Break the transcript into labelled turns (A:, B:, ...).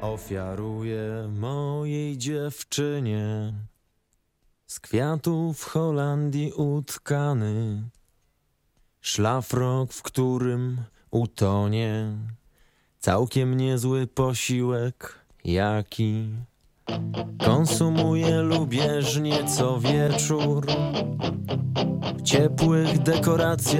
A: Ofiaruję mojej dziewczynie z kwiatów w Holandii utkany szlafrok, w którym utonie całkiem niezły posiłek, jaki konsumuję lubieżnie co wieczór w ciepłych dekoracjach